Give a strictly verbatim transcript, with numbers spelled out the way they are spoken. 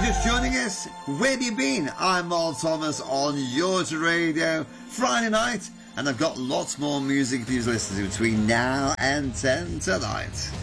just joining us, where have you been? I'm Marl Thomas on Yours Radio, Friday night, and I've got lots more music for you to listen to between now and ten tonight.